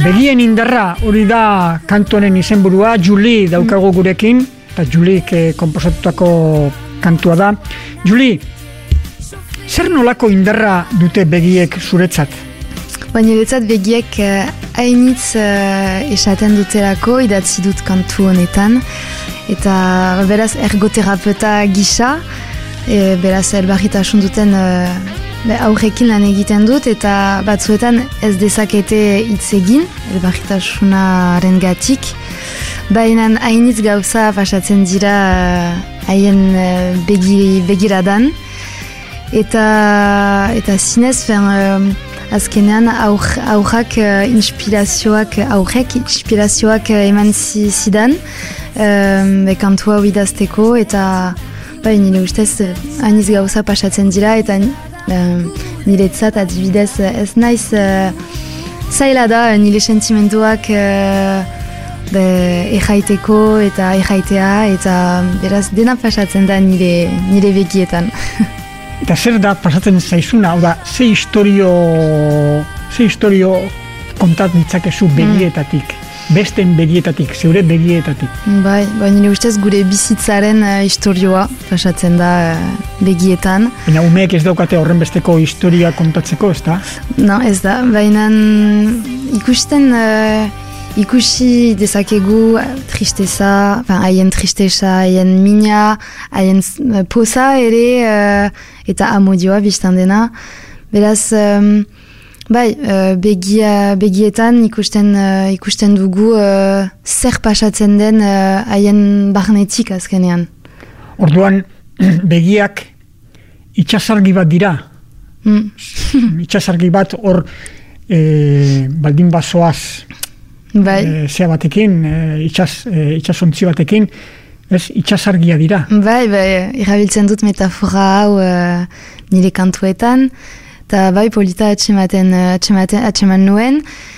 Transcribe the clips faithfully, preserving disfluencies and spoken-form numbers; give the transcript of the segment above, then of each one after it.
Begien indarra, hori da kantu honen izenburua, Juli daukagu gurekin, eta Julik eh, konposatutako kantua da. Juli, zer nolako indarra dute begiek zuretzat? Baina niretzat begiek uh, hainitz uh, esaten dutelako, idatzi dut kantu honetan, eta beraz ergoterapeuta gisa, e, beraz elbarritasun duten uh, be, aurrekin lan egiten dut, eta batzuetan ez dezakete hitz egin, elbarritasunaren gatik, baina hainitz gauza pasatzen dira haien uh, begi, begiradan, eta, eta zinez, fen, uh, azkenean aur, aurrak uh, inspirazioak, aurrek inspirazioak uh, eman zidan, um, kantua hau idazteko, eta bai, nire ustez hainiz gauza pasatzen dira, eta um, niretzat adibidez ez naiz uh, zaila da nire sentimenduak uh, be, erraiteko eta erraitea, eta beraz dena pasatzen da nire, nire begietan. Eta zer da pasatzen zaizuna, hau da, ze historio, ze historio kontat ditzakezu begietatik, mm. besten begietatik, zeure begietatik? Bai, bai, nire ustez gure bizitzaren uh, historioa pasatzen da uh, begietan. Baina umeek ez daukate horren besteko historia kontatzeko, ez da? No, ez da, baina ikusten... Uh, Ikusi dezakegu tristeza, haien tristeza, haien mina, haien poza ere, uh, eta amodioa biztan dena. Beraz, um, bai, uh, begia, begietan ikusten, uh, ikusten dugu uh, zer pasatzen den haien uh, barnetik azkenean. Orduan, begiak itxasargi bat dira. Mm. Itxasargi bat hor eh, baldin bazoaz, bai. E, zea batekin, e, itxas, e, itxasontzi batekin, ez, itxasargia dira. Bai, bai, erabiltzen dut metafora hau e, nire kantuetan, eta bai, polita atxematen, atxematen, atxeman nuen.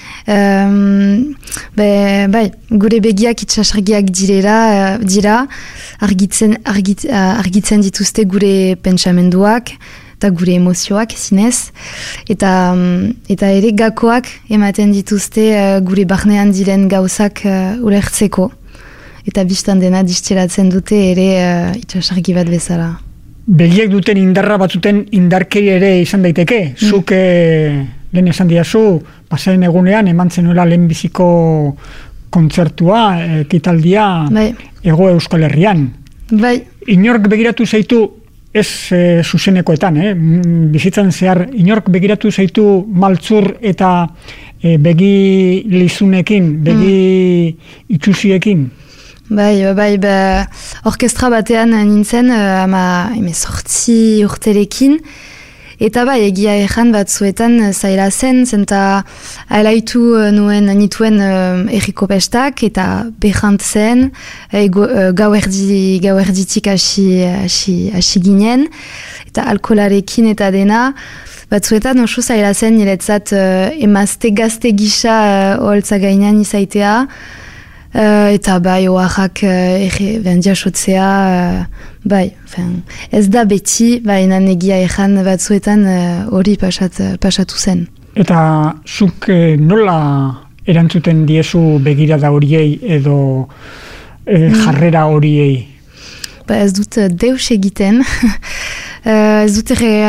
Um, be, bai, gure begiak itxasargiak direra, dira, argitzen, argit, argitzen dituzte gure pentsamenduak, eta gure emozioak zinez, eta, eta ere gakoak ematen dituzte uh, gure barnean diren gauzak uh, ulertzeko. Eta biztan dena distiratzen dute ere uh, itxasargi bat bezala. Begiek duten indarra batzuten indarkeri ere izan daiteke. Mm. Zuk eh, lehen esan diazu, pasaren egunean eman zenuela lehenbiziko kontzertua, ekitaldia, bai. Hego Euskal Herrian. Bai. Inork begiratu zaitu, ez e, zuzenekoetan, eh? bizitzan zehar, inork begiratu zaitu maltzur eta e, begi lizunekin, begi mm. itxusiekin? Bai, bai, ba, orkestra batean nintzen, ama emezortzi urterekin, eta bai, egia ejan batzuetan zaila zen, zenta alaitu nuen nituen uh, erriko pestak, eta behant zen, ego, uh, gauerdi, gauerditik hasi, hasi, hasi ginen, eta alkoholarekin eta dena, batzuetan oso zaila zen niretzat uh, emazte gazte gisa uh, oholtza gainean izaitea, Uh, eta bai, oaxak uh, bendiasotzea, uh, bai, fen, ez da beti, baina negia ejan batzuetan hori uh, pasat, pasatu zen. Eta zuk eh, nola erantzuten diezu begirada horiei edo eh, jarrera horiei? Ba ez dut deus egiten, uh, ez dut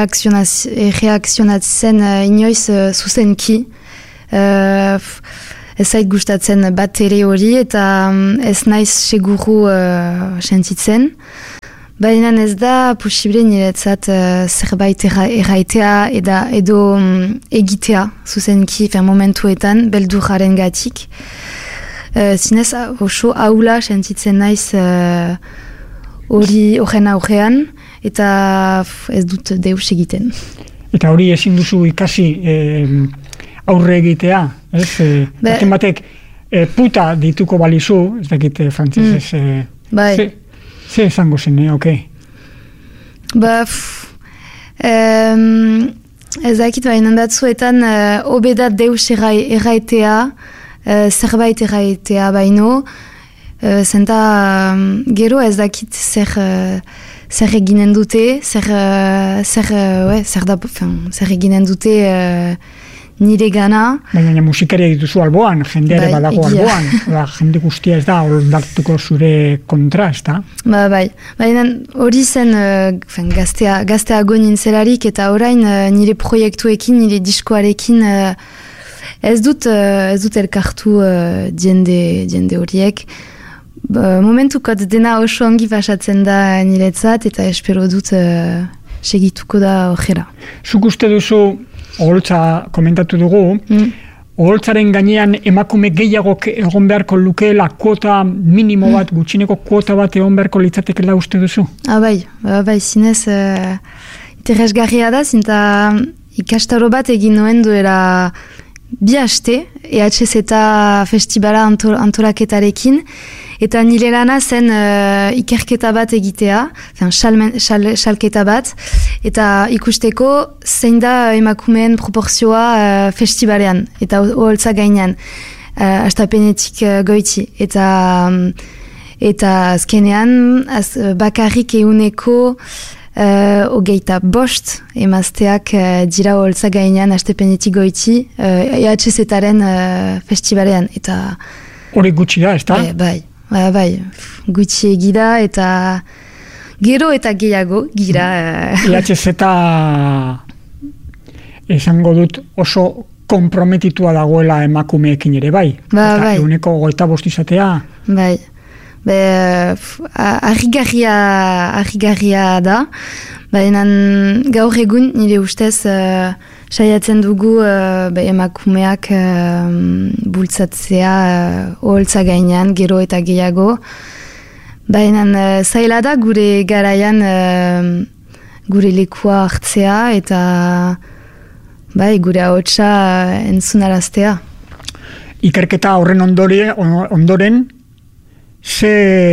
reakzionatzen uh, inoiz uh, zuzenki, uh, ez zait gustatzen bat ere hori, eta ez naiz seguru uh, sentitzen. Baina ez da posible niretzat uh, zerbait erraitea eda, edo um, egitea zuzenki fer momentuetan, beldurraren gatik. Uh, zinez oso haula sentitzen naiz hori uh, horren aurrean, eta ez dut deus egiten. Eta hori ezin duzu ikasi eh, aurre egitea, ez? E, baten batek e, puta dituko balizu, ez dakit frantzesez, mm. e, bai. ze, ze esango zen, eh? Okay. Ba, um, ez dakit baina batzuetan uh, obedat deus erraitea, uh, zerbait erraitea baino, uh, zenta um, gero ez dakit zer... Uh, zer eginen dute, zer, uh, zer, uh, ouais, zer, da, fin, zer eginen dute uh, nire gana. Baina musikaria dituzu alboan, jendeare bai, badago alboan. Ba, jende guztia ez da ondartuko zure kontra, ez da? Ba, bai. Baina hori zen uh, gaztea, gazteago nintzelarik eta orain uh, nire proiektuekin, nire diskoarekin uh, ez dut, uh, ez dut elkartu uh, diende, diende horiek. Ba, momentukot dena oso ongi pasatzen da niretzat eta espero dut uh, segituko da horrela. Zuk uste duzu, oholtza komentatu dugu, mm. oholtzaren gainean emakume gehiago egon beharko lukeela kuota minimo bat, mm. gutxineko kuota bat egon beharko litzatekela uste duzu? Ah, bai, ah, bai, zinez uh, interesgarria da, zinta ikastaro bat egin nuen duela bi haste, E H Z festibala antol, antolaketarekin, eta nire lana zen uh, ikerketa bat egitea, salketa bat, eta ikusteko zein da emakumeen proporzioa uh, festibalean, eta oholtza gainean, uh, astapenetik uh, goiti. Eta, um, eta azkenean, az, bakarrik euneko Uh, ogeita bost emazteak uh, dira oholtza gainean astepenetik goiti uh, E H Z-aren uh, festivalean. Eta hori gutxi da, ez da? Bai, bai, bai, gutxi egida eta gero eta gehiago gira. Uh, E H Z esango dut oso komprometitua dagoela emakumeekin ere, bai? Ba, bai. Euneko goita bost izatea? Bai. Be, argigarria, argigarria da, baina gaur egun nire ustez uh, saiatzen dugu uh, be, emakumeak uh, bultzatzea uh, oholtza gainean, gero eta gehiago. Baina uh, zaila da gure garaian uh, gure lekua hartzea eta bai, gure ahotsa uh, entzunaraztea. Ikerketa horren ondore, ondoren, Ze,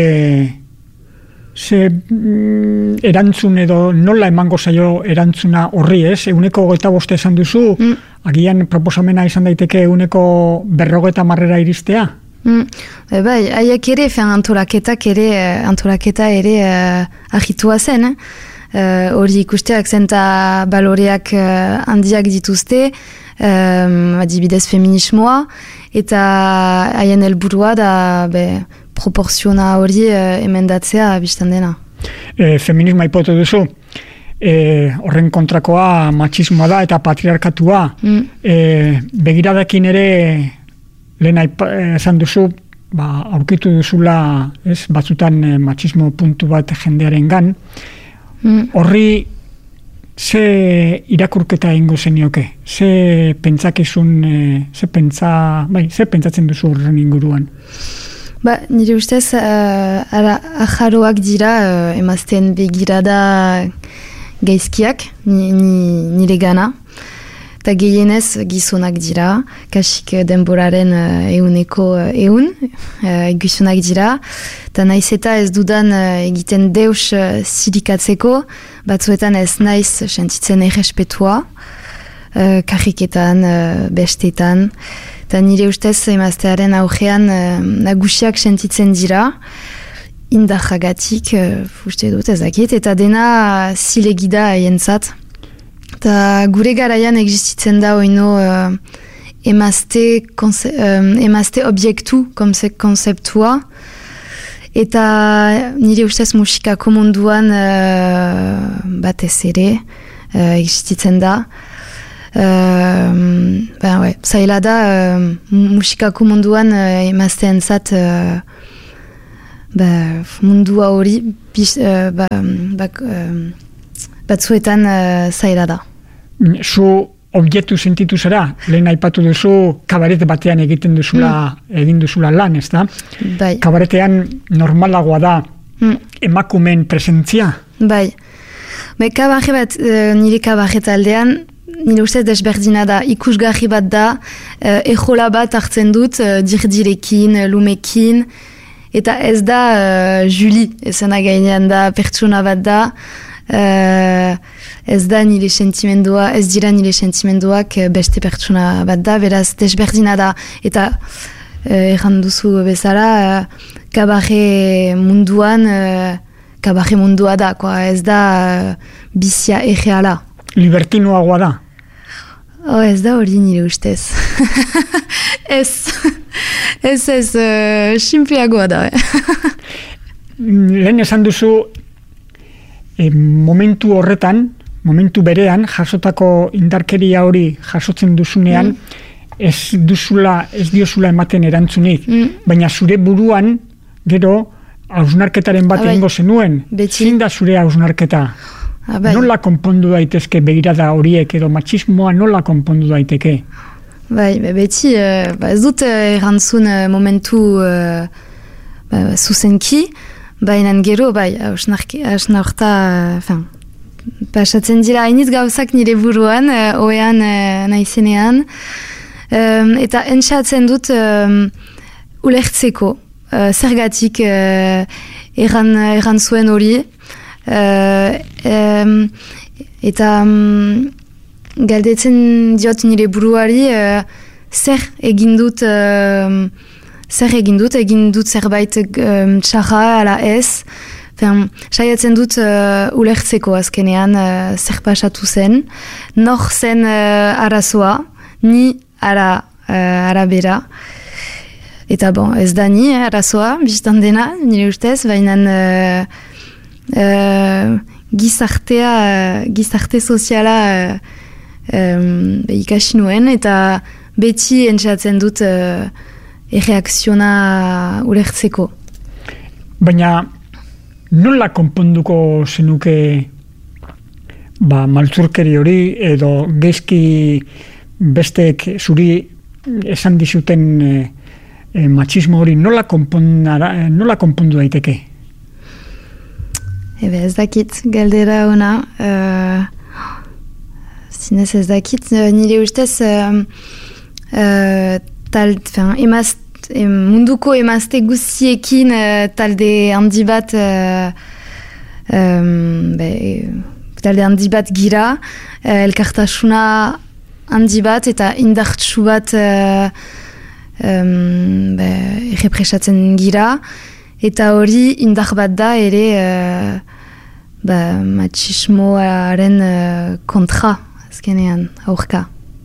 ze mm, erantzun edo nola emango zaio erantzuna horri, ez? Euneko goita boste esan duzu, mm. agian proposamena izan daiteke euneko berrogeta marrera iristea? Mm. E, bai, haiek ere, fean antolaketak ere, antolaketa ere uh, ahitua zen, eh? Hori uh, ikusteak zenta baloreak uh, handiak dituzte, um, adibidez feminismoa, eta haien helburua da, be, proporziona hori uh, emendatzea biztan dena. E, feminismoa ipotu duzu, e, horren kontrakoa matxismoa da eta patriarkatua. Mm. E, begiradakin ere lehen esan duzu, ba, aurkitu duzula, ez, batzutan e, matxismo puntu bat jendearen gan. Mm. Horri ze irakurketa egingo zenioke? Ze pentsakizun, e, ze pentsa, bai, ze pentsatzen duzu horren inguruan? Ba, nire ustez, uh, ara, ajaroak dira uh, emazten begirada gaizkiak, ni, ni, nire gana. Eta gehienez gizonak dira, kasik denboraren uh, euneko uh, eun, uh, gizonak dira. Eta naiz eta ez dudan uh, egiten deus uh, zirikatzeko, batzuetan ez naiz sentitzen errespetua, uh, karriketan, uh, bestetan. Eta nire ustez emaztearen augean uh, nagusiak sentitzen dira, indarragatik, uh, uste dut ezakit, eta dena zilegida haientzat. Eta gure garaian existitzen da oino uh, emazte, konse, um, emazte objektu konzeptua, eta nire ustez musikako munduan uh, batez ere uh, existitzen da. Uh, ben, ouais, zaila da uh, musikako munduan uh, emazteen zat uh, ba, mundua hori uh, ba, ba, uh, batzuetan uh, zaila da. Zu objektu sentitu zara, lehen aipatu duzu kabarete batean egiten duzula, mm. egin duzula lan, ez da? Bai. Kabaretean normalagoa da mm. emakumeen presentzia? Bai. Bai, kabarre bat, uh, nire kabarret aldean, nire ustez desberdina da, ikusgarri bat da, uh, ejola bat hartzen dut, uh, dirdirekin, lumekin, eta ez da uh, Julie, ezena gainean da, pertsona bat da, uh, ez da nire sentimendua, ez dira nire sentimenduak beste pertsona bat da, beraz desberdina da, eta uh, erran duzu bezala, uh, kabarre munduan, uh, kabarre mundua da, koa, ez da uh, bizia erreala. Libertinoagoa da? Oh, ez da hori nire ustez. ez, ez ez, uh, simpleagoa da. Lehen esan duzu, e, momentu horretan, momentu berean, jasotako indarkeria hori jasotzen duzunean, mm. ez duzula, ez diozula ematen erantzunik, mm. baina zure buruan, gero, hausnarketaren bat egingo zenuen. Zein da zure hausnarketa? Abai. Nola konpondu daitezke begirada horiek edo matxismoa nola konpondu daiteke? Bai, beti, uh, ba ez dut erantzun uh, momentu uh, ba, zuzenki, baina gero, bai, hausnarketa, fin, pasatzen dira hainitz gauzak nire buruan, uh, oean uh, naizenean, um, eta entxatzen dut um, ulertzeko, uh, zergatik uh, erran, erran zuen hori, Uh, um, eta um, galdetzen diot nire buruari uh, zer egin dut uh, zer egin dut egin dut zerbait um, txarra ala ez Fen, saiatzen dut uh, ulertzeko azkenean uh, zer pasatu zen nor zen uh, arazoa ni ara, uh, arabera eta bon, ez da ni eh, arazoa biztan dena nire ustez bainan uh, Uh, gizartea, uh, gizarte soziala uh, um, ikasi nuen eta beti entzatzen dut uh, erreakziona ulertzeko. Baina nola konponduko zenuke ba, maltzurkeri hori edo gezki besteek zuri esan dizuten eh, eh, matxismo hori nola, nola konpondu daiteke? Ebe ez dakit, galdera ona. Uh, zinez ez dakit, uh, nire ustez uh, uh, tal, fin, emaz, em, munduko emazte guztiekin uh, talde handi bat uh, um, be, talde handi bat gira, uh, elkartasuna handi bat eta indartsu bat uh, um, be, errepresatzen gira. Eta hori indar bat da ere uh, ba, matxismoaren uh, kontra, azkenean, aurka.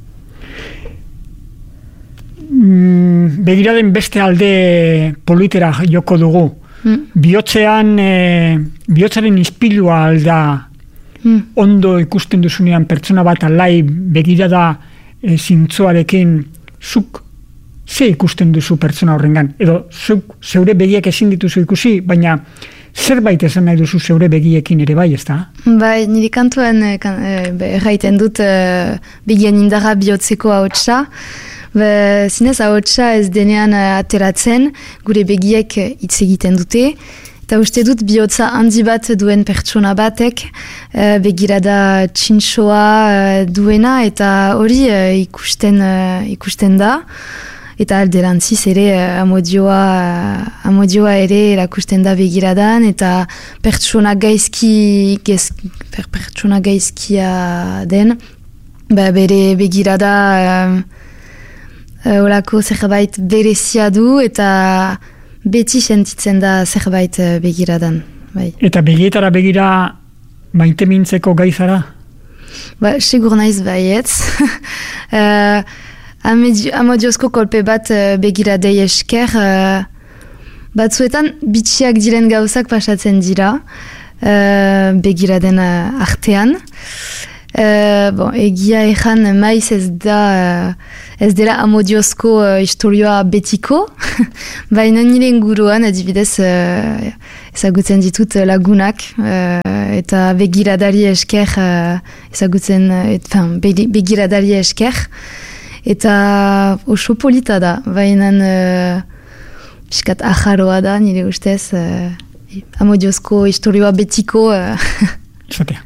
Mm, begiraden beste alde politera joko dugu. Mm. Bihotzean, eh, bihotzaren ispilua alda mm. ondo ikusten duzunean pertsona bat alai begirada eh, zintzoarekin zuk ze ikusten duzu pertsona horrengan, edo zuk zeure begiek ezin dituzu ikusi, baina zerbait esan nahi duzu zeure begiekin ere bai, ez da? Bai, nire kantuan erraiten dut uh, begien indarra bihotzeko ahotsa, zinez ahotsa ez denean uh, ateratzen, gure begiek hitz egiten dute, eta uste dut bihotza handi bat duen pertsona batek, uh, begirada txintxoa uh, duena, eta hori uh, ikusten, uh, ikusten da, eta alderantziz ere amodioa, amodioa ere erakusten da begiradan, eta pertsona gaizki, gez, per, pertsona gaizkia den, ba, bere begirada um, olako zerbait berezia du, eta beti sentitzen da zerbait begiradan. Bai. Eta begietara begira maite mintzeko gaizara? Ba, segur naiz baietz. uh, Amodiozko kolpe bat uh, begiradei esker, uh, batzuetan bitxiak diren gauzak pasatzen dira, uh, begiraden uh, artean. Uh, bon, egia ezan maiz ez da, uh, ez dela amodiozko uh, historioa betiko, baina nire inguruan, adibidez, uh, ezagutzen ditut lagunak, uh, eta begiradari esker, uh, ezagutzen, et, fin, begiradari esker, eta oso polita da, baina uh, piskat ajaroa da, nire ustez, uh, amodiozko historioa betiko. Uh.